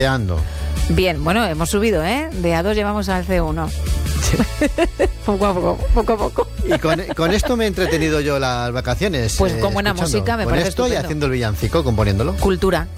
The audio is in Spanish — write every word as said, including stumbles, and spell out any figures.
Bien, bueno, hemos subido, ¿eh? De A dos llevamos al C uno. Poco a poco, poco a poco. Y con, con esto me he entretenido yo las vacaciones. Pues con eh, buena escuchando. música, me con parece esto y estupendo. haciendo el villancico, componiéndolo. Cultura.